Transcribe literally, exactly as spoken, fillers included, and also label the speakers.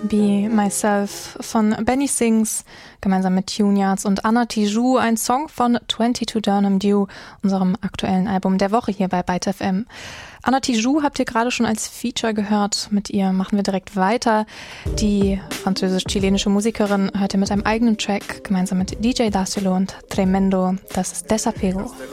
Speaker 1: Be Myself von Benny Sings, gemeinsam mit Tune Yards und Anna Tijoux, ein Song von zweiundzwanzig Durham Dew, unserem aktuellen Album der Woche hier bei Byte F M. Anna Tijoux habt ihr gerade schon als Feature gehört, mit ihr machen wir direkt weiter. Die französisch-chilenische Musikerin hört ihr mit einem eigenen Track, gemeinsam mit D J Daciolo und Tremendo, das ist Desapego.